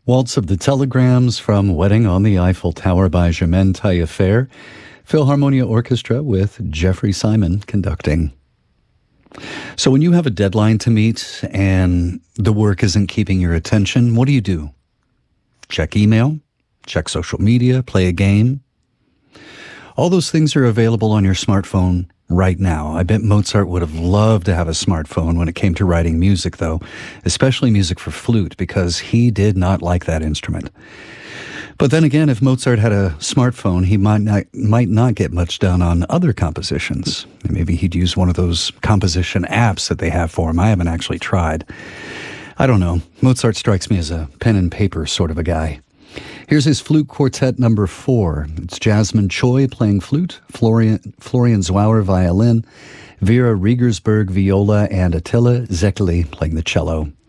Waltz of the Telegrams from Wedding on the Eiffel Tower by Germaine Taillefer. Philharmonia Orchestra with Jeffrey Simon conducting. So when you have a deadline to meet and the work isn't keeping your attention, what do? Check email, check social media, play a game. All those things are available on your smartphone right now. I bet Mozart would have loved to have a smartphone when it came to writing music, though, especially music for flute, because he did not like that instrument. But then again, if Mozart had a smartphone, he might not get much done on other compositions. Maybe he'd use one of those composition apps that they have for him. I haven't actually tried. I don't know. Mozart strikes me as a pen and paper sort of a guy. Here's his Flute Quartet number 4. It's Jasmine Choi playing flute, Florian Zauer violin, Vera Riegersberg viola, and Attila Zekeli playing the cello.